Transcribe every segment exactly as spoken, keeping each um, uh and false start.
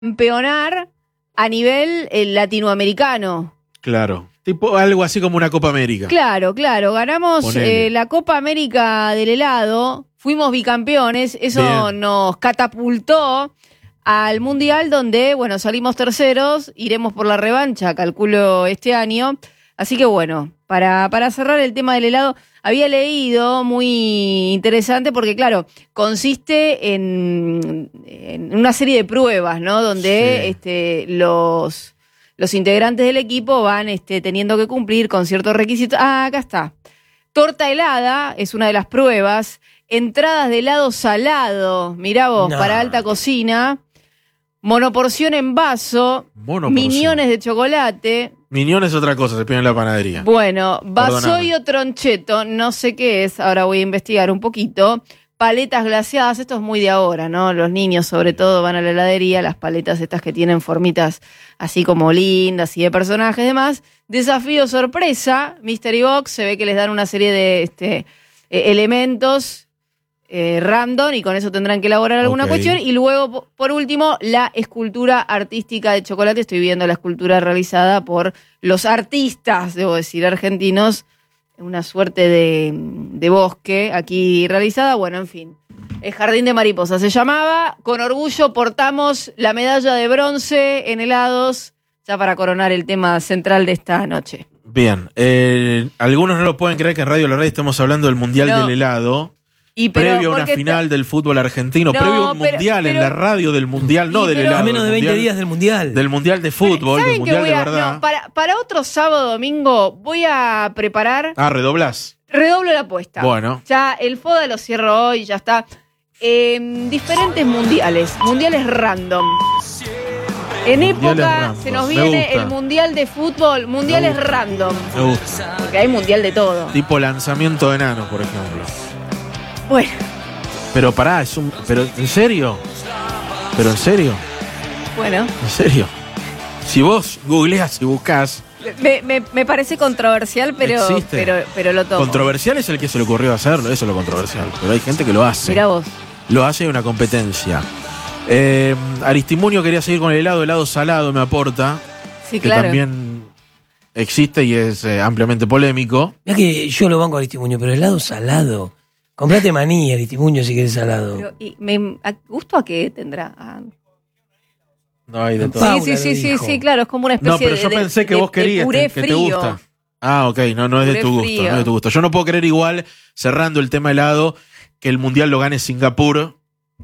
campeonar a nivel eh, latinoamericano. Claro. Tipo algo así como una Copa América. Claro, claro. Ganamos eh, la Copa América del helado. Fuimos bicampeones. Eso Bien. nos catapultó al Mundial, donde, bueno, salimos terceros. Iremos por la revancha, calculo, este año. Así que, bueno, para, para cerrar el tema del helado, había leído muy interesante porque, claro, consiste en, en una serie de pruebas, ¿no? Donde sí. este, los... Los integrantes del equipo van este, teniendo que cumplir con ciertos requisitos. Ah, acá está. Torta helada es una de las pruebas. Entradas de helado salado, mirá vos, no. para alta cocina. Monoporción en vaso. Monoporción. Miniones de chocolate. Miniones es otra cosa, se pide en la panadería. Bueno, vasoio troncheto, no sé qué es, ahora voy a investigar un poquito. Paletas glaseadas, esto es muy de ahora, ¿no? Los niños sobre todo van a la heladería, las paletas estas que tienen formitas así como lindas y de personajes y demás. Desafío sorpresa, Mystery Box, se ve que les dan una serie de este, eh, elementos eh, random y con eso tendrán que elaborar alguna okay. cuestión. Y luego, por último, la escultura artística de chocolate. Estoy viendo la escultura realizada por los artistas, debo decir, argentinos. Una suerte de, de bosque aquí realizada. Bueno, en fin. El Jardín de Mariposas se llamaba. Con orgullo portamos la medalla de bronce en helados, ya para coronar el tema central de esta noche. Bien. Eh, algunos no lo pueden creer que en Radio La Red estamos hablando del Mundial no. del Helado. Y pero, previo a una final está... del fútbol argentino, no, previo a un pero, mundial pero, en la radio del mundial, no del pero, helado. A menos de veinte mundial, días del mundial. Del mundial de fútbol, del mundial de a, verdad. No, para, para otro sábado domingo voy a preparar. Ah, redoblás. Redoblo la apuesta. Bueno. Ya el FODA lo cierro hoy, ya está. Eh, diferentes mundiales, mundiales random. En época random. Se nos viene el mundial de fútbol, mundiales Me random. Me gusta. Porque hay mundial de todo. Tipo lanzamiento de enanos, por ejemplo. Bueno. Pero pará, es un. Pero ¿en serio? ¿Pero en serio? Bueno. ¿En serio? Si vos googleás y buscás. Me, me, me parece controversial, pero, pero, pero lo tomo. Controversial es el que se le ocurrió hacerlo, eso es lo controversial. Pero hay gente que lo hace. Mirá vos. Lo hace en una competencia. Eh, Aristimuño quería seguir con el helado, helado salado me aporta. Sí, que claro. también existe y es eh, ampliamente polémico. Mirá que yo lo banco a Aristimuño, pero helado salado. Comprate maní, Aristimuño, si querés salado. Pero, y me, a, ¿gusto a qué tendrá? Ah. No hay de todo. Sí, sí, sí, sí, sí, claro, es como una especie de. No, pero yo de, pensé que de, vos querías, que, que te gusta. Ah, ok, no, no es de tu gusto, no es de tu gusto. Yo no puedo creer igual, cerrando el tema helado, que el mundial lo gane Singapur.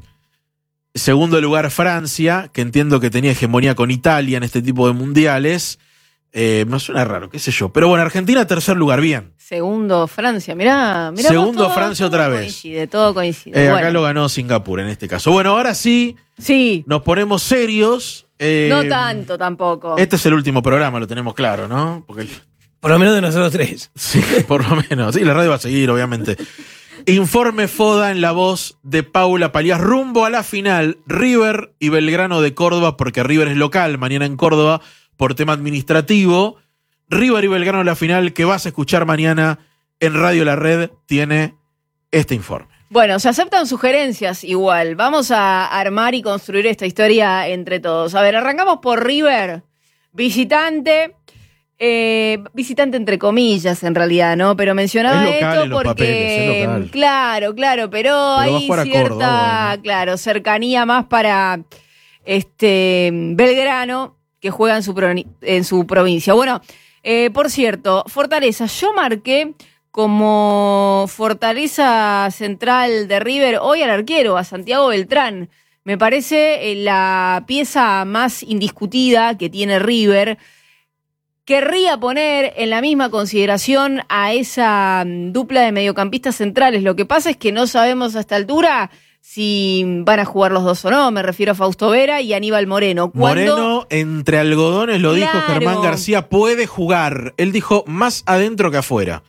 Segundo lugar, Francia, que entiendo que tenía hegemonía con Italia en este tipo de mundiales. Eh, me suena raro, qué sé yo. Pero bueno, Argentina, tercer lugar, bien. Segundo, Francia, mirá. mirá Segundo, todo, Francia todo otra vez. Coincide, todo coincide. Eh, bueno. Acá lo ganó Singapur en este caso. Bueno, ahora sí, sí. nos ponemos serios. Eh, no tanto tampoco. Este es el último programa, lo tenemos claro, ¿no? Porque el... Por lo menos de nosotros tres. Sí, por lo menos. Sí, la radio va a seguir, obviamente. Informe FODA en la voz de Paula Palías. Rumbo a la final, River y Belgrano de Córdoba, porque River es local, mañana en Córdoba, por tema administrativo. River y Belgrano en la final, que vas a escuchar mañana en Radio La Red, tiene este informe. Bueno, se aceptan sugerencias igual. Vamos a armar y construir esta historia entre todos. A ver, arrancamos por River. Visitante... Eh, visitante entre comillas en realidad, ¿no? Pero mencionaba es local esto en los porque papeles, es local. claro, claro, pero, pero hay cierta, Córdoba, bueno. claro, cercanía más para este Belgrano, que juega en su, en su provincia. Bueno, eh, por cierto, Fortaleza, yo marqué como fortaleza central de River hoy al arquero, a Santiago Beltrán. Me parece la pieza más indiscutida que tiene River. Querría poner en la misma consideración a esa dupla de mediocampistas centrales. Lo que pasa es que no sabemos a esta altura si van a jugar los dos o no. Me refiero a Fausto Vera y Aníbal Moreno. ¿Cuándo? Moreno, entre algodones, lo claro. dijo Germán García, puede jugar. Él dijo más adentro que afuera.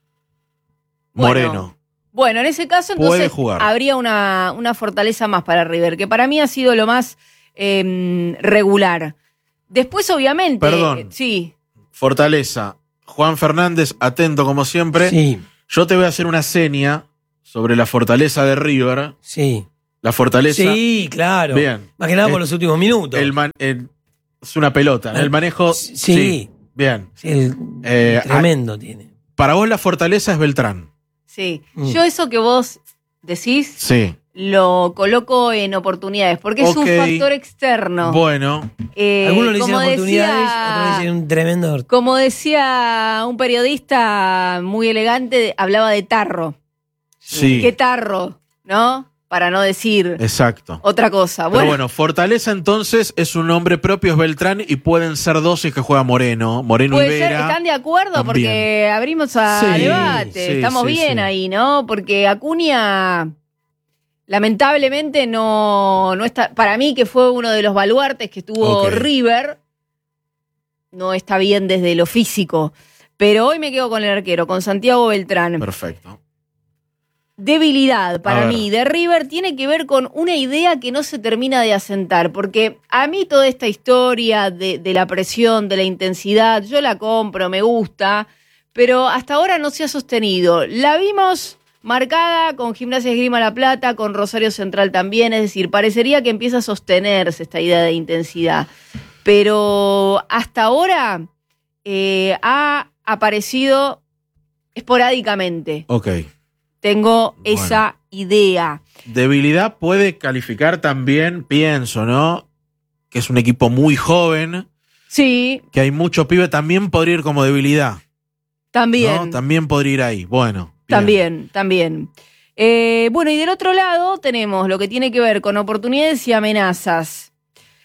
Moreno. Bueno, bueno en ese caso entonces habría una, una fortaleza más para River, que para mí ha sido lo más eh, regular. Después, obviamente... Perdón. Eh, sí. Fortaleza, Juan Fernández, atento como siempre. Sí. Yo te voy a hacer una seña sobre la fortaleza de River. Sí. La fortaleza. Sí, claro. Bien. Más que nada por Eh, los últimos minutos. El man- el- es una pelota. El manejo. Sí. Sí. Bien. Sí, el- Eh, tremendo tiene. Para vos la fortaleza es Beltrán. Sí. Mm. Yo eso que vos decís Sí. lo coloco en oportunidades, porque es un Ok. factor externo. Bueno. Eh, Algunos le como dicen oportunidades, decía- otros le dicen un tremendo. Como decía un periodista muy elegante, hablaba de tarro. Sí. ¿Qué tarro? ¿No? Para no decir Exacto. otra cosa. Pero Bueno, bueno, Fortaleza entonces es un nombre propio, es Beltrán, y pueden ser dos si es que juega Moreno. Moreno puede y ser, Vera. ¿están de acuerdo? también. Porque abrimos a Sí, debate. sí, Estamos sí, bien sí. ahí, ¿no? Porque Acuña, lamentablemente, no, no está. Para mí, que fue uno de los baluartes que tuvo Ok. River, no está bien desde lo físico. Pero hoy me quedo con el arquero, con Santiago Beltrán. Perfecto. Debilidad A para ver. mí de River tiene que ver con una idea que no se termina de asentar, porque a mí toda esta historia de, de la presión, de la intensidad, yo la compro, me gusta, pero hasta ahora no se ha sostenido. La vimos marcada con Gimnasia Esgrima La Plata, con Rosario Central también, es decir, parecería que empieza a sostenerse esta idea de intensidad, pero hasta ahora eh, ha aparecido esporádicamente. Ok. Tengo Bueno. esa idea. Debilidad puede calificar también, pienso, ¿no? Que es un equipo muy joven, Sí, que hay mucho pibe, también podría ir como debilidad. también. ¿No? También podría ir ahí. Bueno. bien. También, también. Eh, bueno, y del otro lado tenemos lo que tiene que ver con oportunidades y amenazas.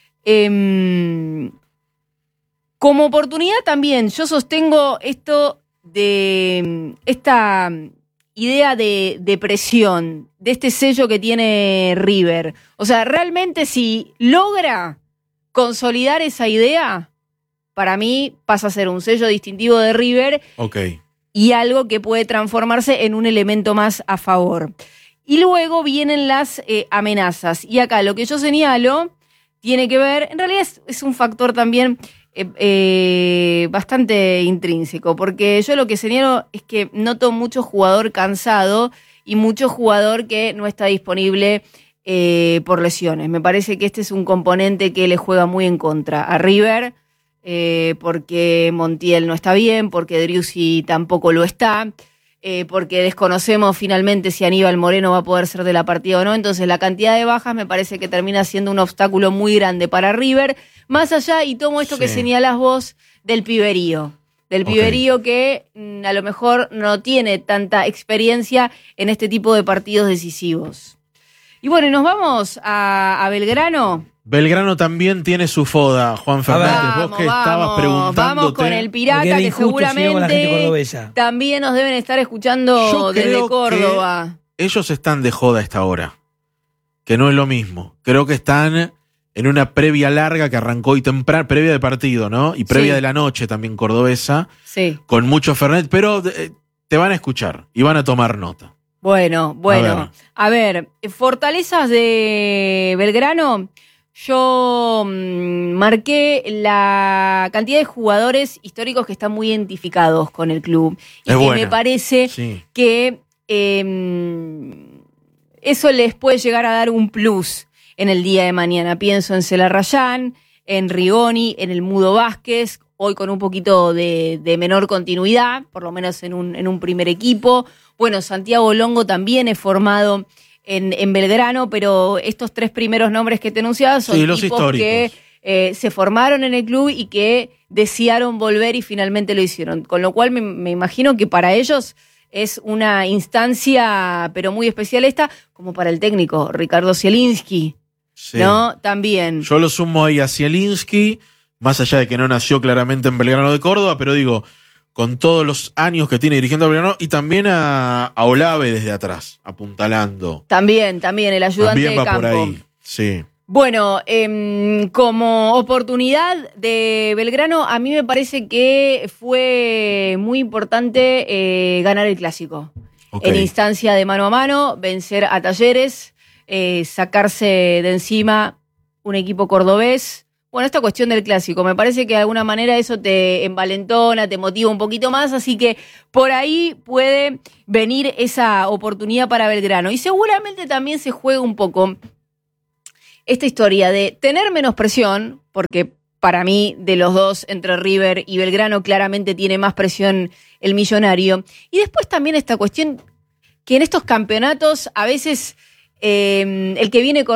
Em, como oportunidad también, yo sostengo esto de esta idea de, de presión, de este sello que tiene River. O sea, realmente si logra consolidar esa idea, para mí pasa a ser un sello distintivo de River Ok. y algo que puede transformarse en un elemento más a favor. Y luego vienen las eh, amenazas. Y acá lo que yo señalo tiene que ver, en realidad es, es un factor también eh, eh, bastante intrínseco, porque yo lo que señalo es que noto mucho jugador cansado y mucho jugador que no está disponible eh, por lesiones. Me parece que este es un componente que le juega muy en contra a River, eh, porque Montiel no está bien, porque Driussi tampoco lo está, eh, porque desconocemos finalmente si Aníbal Moreno va a poder ser de la partida o no. Entonces la cantidad de bajas me parece que termina siendo un obstáculo muy grande para River, más allá, y tomo esto Sí. que señalás vos, del piberío. Del Ok. piberío que mm, a lo mejor no tiene tanta experiencia en este tipo de partidos decisivos. Y bueno, y nos vamos a, a Belgrano. Belgrano también tiene su foda, Juan Fernández. Vamos, Vos que estabas vamos, preguntándote. vamos con el Porque pirata era que injusto, sino con la gente seguramente cordobesa. también nos deben estar escuchando Yo desde creo Córdoba. Ellos están de joda a esta hora, que no es lo mismo. Creo que están en una previa larga que arrancó hoy temprano, previa de partido, ¿no? Y previa Sí. de la noche también cordobesa, Sí. con mucho Fernet, pero eh, te van a escuchar y van a tomar nota. Bueno, bueno. ver. A ver, fortalezas de Belgrano. Yo mmm, marqué la cantidad de jugadores históricos que están muy identificados con el club. Y Es que buena. me parece Sí. que eh, eso les puede llegar a dar un plus en el día de mañana. Pienso en Celarrayán, en Rigoni, en el Mudo Vázquez, hoy con un poquito de, de menor continuidad, por lo menos en un, en un primer equipo. Bueno, Santiago Longo también es formado en, en Belgrano, pero estos tres primeros nombres que te enunciaba son Sí, los tipos históricos. que eh, se formaron en el club y que desearon volver y finalmente lo hicieron. Con lo cual me, me imagino que para ellos es una instancia, pero muy especial esta, como para el técnico Ricardo Zielinski, Sí. ¿no? También. Yo lo sumo ahí a Zielinski, más allá de que no nació claramente en Belgrano de Córdoba, pero digo, con todos los años que tiene dirigiendo a Belgrano, y también a, a Olave desde atrás, apuntalando. También, también, el ayudante También de va campo. por ahí. Sí. Bueno, eh, como oportunidad de Belgrano, a mí me parece que fue muy importante eh, ganar el clásico. Ok. En instancia de mano a mano, vencer a Talleres, eh, sacarse de encima un equipo cordobés. Bueno, bueno, esta cuestión del clásico, me parece que de alguna manera eso te envalentona, te motiva un poquito más, así que por ahí puede venir esa oportunidad para Belgrano. Y seguramente también se juega un poco esta historia de tener menos presión, porque para mí, de los dos, entre River y Belgrano, claramente tiene más presión el Millonario. Y después también esta cuestión que en estos campeonatos a veces eh, el que viene con